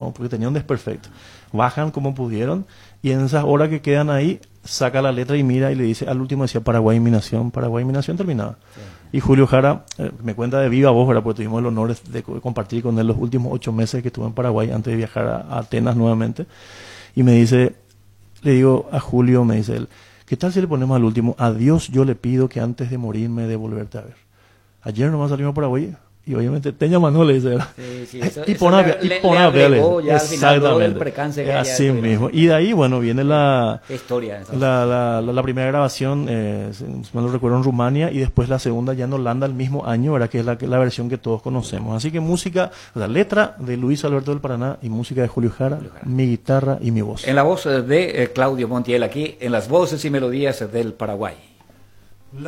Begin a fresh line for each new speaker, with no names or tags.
¿no? Porque tenía un desperfecto. Bajan como pudieron y en esas horas que quedan ahí, saca la letra y mira y le dice, al último decía Paraguay mi nación terminaba. Sí. Y Julio Jara me cuenta de viva voz, ¿verdad? Porque tuvimos el honor de compartir con él los últimos 8 meses que estuve en Paraguay antes de viajar a Atenas nuevamente. Y me dice, le digo a Julio, me dice él, ¿qué tal si le ponemos al último? A Dios yo le pido que antes de morirme de volverte a ver. Ayer nomás salimos a Paraguay y obviamente Teña Manuel le dice,
sí, eso,
y pon a
exactamente,
así mismo. Y de ahí, bueno, viene la
historia,
la primera grabación, si me lo recuerdo, en Rumania, y después la segunda ya en Holanda el mismo año, ¿verdad? Que es la versión que todos conocemos. Así que música, la letra de Luis Alberto del Paraná y música de Julio Jara, mi guitarra y mi voz.
En la voz de Claudio Montiel, aquí en las voces y melodías del Paraguay.